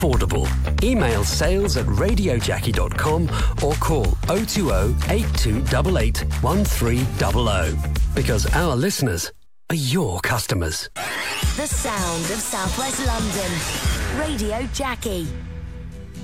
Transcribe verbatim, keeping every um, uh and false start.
affordable. Email sales at radio jackie dot com or call oh two oh, eight two eight eight, one three zero zero. Because our listeners are your customers. The sound of South West London. Radio Jackie.